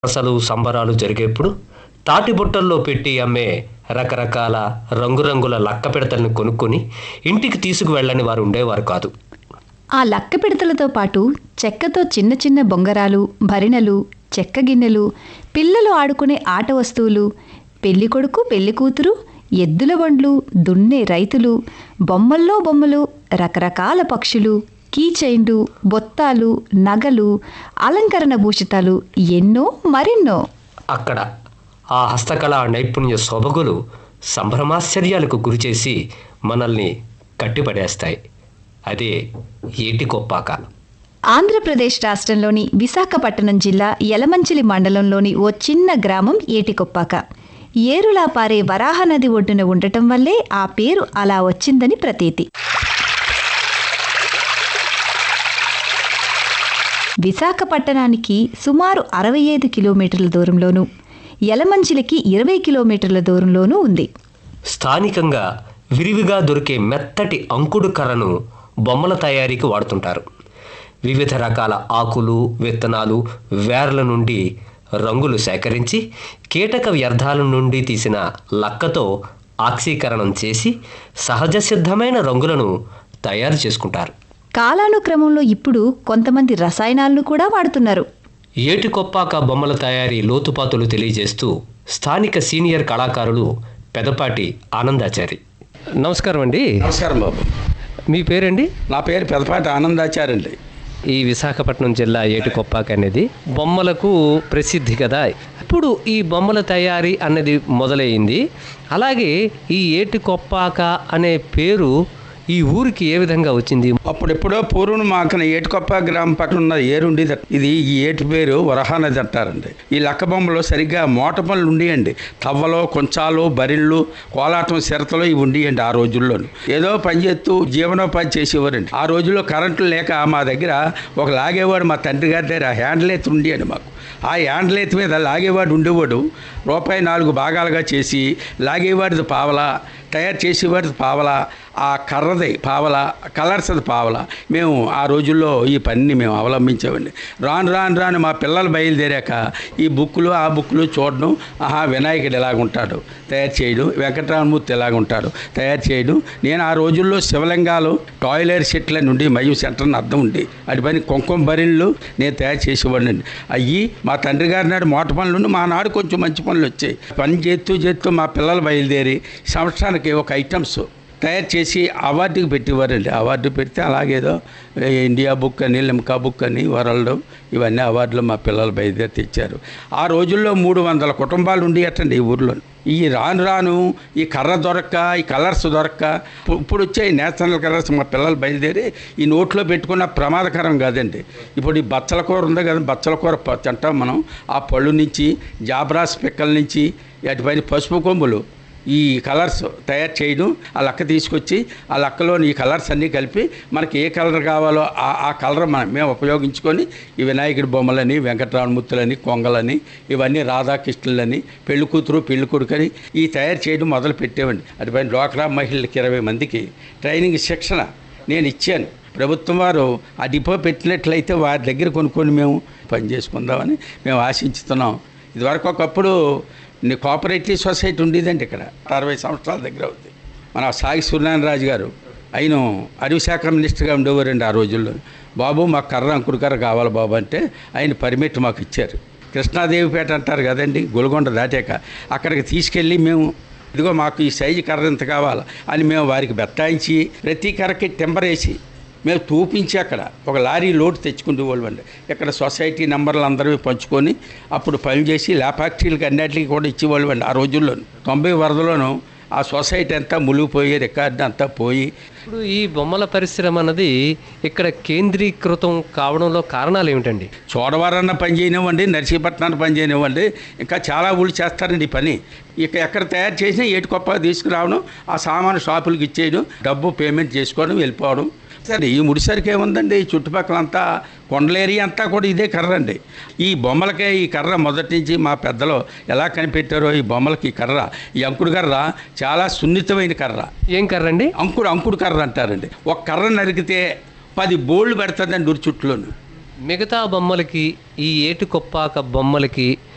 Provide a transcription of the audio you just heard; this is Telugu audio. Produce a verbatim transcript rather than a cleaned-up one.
అసలు సంబరాలు జరిగేప్పుడు తాటి బుట్టల్లో పెట్టి అమ్మే రకరకాల రంగురంగుల లక్క పిడతల్ని కొనుక్కొని ఇంటికి తీసుకువెళ్ళని వారు ఉండేవారు కాదు. ఆ లక్క పిడతలతో పాటు చెక్కతో చిన్న చిన్న బొంగరాలు, భరిణెలు, చెక్క గిన్నెలు, పిల్లలు ఆడుకునే ఆట వస్తువులు, పెళ్ళికొడుకు పెళ్ళికూతురు, ఎద్దుల బండ్లు, దున్నే రైతులు, బొమ్మల్లో బొమ్మలు, రకరకాల పక్షులు, కీచైన్లు, బొత్తాలు, నగలు, అలంకరణ భూషితాలు, ఎన్నో మరెన్నో. అక్కడ ఆ హస్తకళా నైపుణ్య శోభగులు సంభ్రమాశ్చర్యాలకు గురిచేసి మనల్ని కట్టిపడేస్తాయి. అదే ఏటికొప్పాక. ఆంధ్రప్రదేశ్ రాష్ట్రంలోని విశాఖపట్నం జిల్లా యలమంచిలి మండలంలోని ఓ చిన్న గ్రామం ఏటికొప్పాక. ఏరులా పారే వరాహ నది ఒడ్డున ఉండటం వల్లే ఆ పేరు అలా వచ్చిందని ప్రతీతి. విశాఖపట్టణానికి సుమారు అరవై ఐదు కిలోమీటర్ల దూరంలోనూ, యలమంచిలికి ఇరవై కిలోమీటర్ల దూరంలోనూ ఉంది. స్థానికంగా విరివిగా దొరికే మెత్తటి అంకుడు కర్రను బొమ్మల తయారీకి వాడుతుంటారు. వివిధ రకాల ఆకులు, విత్తనాలు, వేర్ల నుండి రంగులు సేకరించి కీటక వ్యర్థాల నుండి తీసిన లక్కతో ఆక్సీకరణం చేసి సహజ సిద్ధమైన రంగులను తయారు చేసుకుంటారు. కాలానుక్రమంలో ఇప్పుడు కొంతమంది రసాయనాలను కూడా వాడుతున్నారు. ఏటికొప్పాక బొమ్మల తయారీ లోతుపాతులు తెలియజేస్తూ స్థానిక సీనియర్ కళాకారులు పెదపాటి ఆనందాచారి. నమస్కారం అండి. నమస్కారం బాబు. మీ పేరండి? నా పేరు పెదపాటి ఆనందాచారి అండి. ఈ విశాఖపట్నం జిల్లా ఏటికొప్పాక అనేది బొమ్మలకు ప్రసిద్ధి కదా. ఇప్పుడు ఈ బొమ్మల తయారీ అన్నది మొదలైంది. అలాగే ఈ ఏటికొప్పాక అనే పేరు ఈ ఊరికి ఏ విధంగా వచ్చింది? అప్పుడెప్పుడో పూర్వం మాకన ఏటికొప్ప గ్రామం పక్కన ఉన్న ఏరుండి ఇది ఈ ఏటి పేరు వరహానది అంటారండి. ఈ లక్క బొమ్మలో సరిగ్గా మోట పనులు ఉండేయండి. తవ్వలో, కొంచాలు, బరిళ్ళు, కోలాటం, సిరతలు ఇవి ఉండేయండి ఆ రోజుల్లోనూ. ఏదో పని చేస్తూ జీవనోపాధి చేసేవారండి. ఆ రోజుల్లో కరెంటు లేక మా దగ్గర ఒక లాగేవాడు మా తండ్రి గారి దగ్గర హ్యాండిల్ ఎత్తు ఉండేయండి మాకు. ఆ హ్యాండిల్ ఎత్తు మీద లాగేవాడు ఉండేవాడు. రూపాయి నాలుగు భాగాలుగా చేసి లాగేవాడిది పావలా, తయారు చేసేవాడిది పావలా, ఆ కర్రది పావలా, కలర్స్ది పావలా. మేము ఆ రోజుల్లో ఈ పనిని మేము అవలంబించామండి. రాను రాను రాను మా పిల్లలు బయలుదేరాక ఈ బుక్కులు ఆ బుక్కులు చూడడం, ఆహా వినాయకుడు ఎలాగుంటాడు తయారు చేయడం, వెంకటరామమూర్తి ఎలాగుంటాడు తయారు చేయడం. నేను ఆ రోజుల్లో శివలింగాలు, టాయిలెట్ సెట్ల నుండి మయం సెంటర్ని అర్థం ఉండి అటు పని కుంకుమ బరిళ్ళు నేను తయారు చేసేవాడినండి. అయ్యి మా తండ్రి గారి నాడు మోట పనులు ఉండి మా నాడు కొంచెం మంచి పనులు వచ్చాయి. పని చేస్తూ చేస్తూ మా పిల్లలు బయలుదేరి సంవత్సరానికి ఒక ఐటమ్స్ తయారు చేసి అవార్డుకి పెట్టేవారండి. అవార్డు పెడితే అలాగేదో ఇండియా బుక్ అని, లిమ్కా బుక్ అని, వరల్డ్ ఇవన్నీ అవార్డులు మా పిల్లలు బయలుదేరి తెచ్చారు. ఆ రోజుల్లో మూడు వందల కుటుంబాలు ఉండేటండి ఈ ఊర్లో. ఈ రాను రాను ఈ కర్ర దొరక్క, ఈ కలర్స్ దొరక్క ఇప్పుడు వచ్చే ఈ నేషనల్ కలర్స్ మా పిల్లలు బయలుదేరి ఈ నోట్లో పెట్టుకున్న ప్రమాదకరం కాదండి. ఇప్పుడు ఈ బచ్చల కూర ఉంది కదా, బచ్చల కూర తింటాం మనం. ఆ పళ్ళు నుంచి, జాబ్రాస్ పిక్కల నుంచి, అటుపైన పసుపు కొమ్ములు ఈ కలర్స్ తయారు చేయడం, ఆ లక్క తీసుకొచ్చి ఆ లక్కలోని ఈ కలర్స్ అన్నీ కలిపి మనకి ఏ కలర్ కావాలో ఆ ఆ కలర్ మనం మేము ఉపయోగించుకొని ఈ వినాయకుడి బొమ్మలని, వెంకటరామమూర్తులని, కొంగలని, ఇవన్నీ రాధాకృష్ణులని, పెళ్లి కూతురు పెళ్లి కొడుకని ఈ తయారు చేయడం మొదలు పెట్టేవండి. అటుపైన డ్వాక్రా మహిళలకి ఇరవై మందికి ట్రైనింగ్ శిక్షణ నేను ఇచ్చాను. ప్రభుత్వం వారు ఆ డిపో పెట్టినట్లయితే వారి దగ్గర కొనుక్కొని మేము పని చేసుకుందామని మేము ఆశించుతున్నాం. ఇదివరకు ఒకప్పుడు కోఆపరేటివ్ సొసైటీ ఉండేదండి ఇక్కడ. అరవై సంవత్సరాల దగ్గర అవుతుంది. మన సాగి సూర్యనారాయణ గారు ఆయన అడవిశాఖ మినిస్టర్గా ఉండేవారండి ఆ రోజుల్లో. బాబు మాకు కర్ర, అంకుడు కర్ర కావాలి బాబు అంటే ఆయన పర్మిట్ మాకు ఇచ్చారు. కృష్ణాదేవిపేట అంటారు కదండి, గొలగొండ దాటాక అక్కడికి తీసుకెళ్ళి మేము ఇదిగో మాకు ఈ సైజు కర్ర ఎంత కావాలి అని మేము వారికి బెత్తాయించి ప్రతి కర్రకి టెంపర్ వేసి మేము తూపించి అక్కడ ఒక లారీ లోడ్ తెచ్చుకుంటూ వాళ్ళు అండి. ఇక్కడ సొసైటీ నెంబర్లు అందరూ పంచుకొని అప్పుడు పని చేసి ల్యాబ్ ఫ్యాక్టరీలకి అన్నిటికీ కూడా ఇచ్చేవాళ్ళు అండి ఆ రోజుల్లో. తొంభై వరదలోనూ ఆ సొసైటీ అంతా మునిగిపోయి రికార్డు అంతా పోయి. ఇప్పుడు ఈ బొమ్మల పరిశ్రమ అన్నది ఇక్కడ కేంద్రీకృతం కావడంలో కారణాలు ఏమిటండి? చోడవరన్న పని చేయనివ్వండి, నర్సీపట్నాన్ని పని చేయనివ్వండి, ఇంకా చాలా ఊళ్ళు చేస్తారండి ఈ పని. ఇక ఎక్కడ తయారు చేసినా ఏటికొప్ప తీసుకురావడం, ఆ సామాను షాపులకు ఇచ్చేయడం, డబ్బు పేమెంట్ చేసుకోవడం, వెళ్ళిపోవడం. సరే ఈ ముడిసరికి ఏముందండి, ఈ చుట్టుపక్కలంతా కొండల ఏరియా అంతా కూడా ఇదే కర్ర అండి. ఈ బొమ్మలకే ఈ కర్ర మొదటి నుంచి మా పెద్దలు ఎలా కనిపెట్టారో ఈ బొమ్మలకి ఈ కర్ర, ఈ అంకుడు కర్ర చాలా సున్నితమైన కర్ర. ఏం కర్ర అండి? అంకుడు అంకుడు కర్ర అంటారండి. ఒక కర్ర నరికితే పది బోళ్ళు పెడుతుందండి ఉరి చుట్టులోను. మిగతా బొమ్మలకి ఈ ఏటికొప్పాక బొమ్మలకి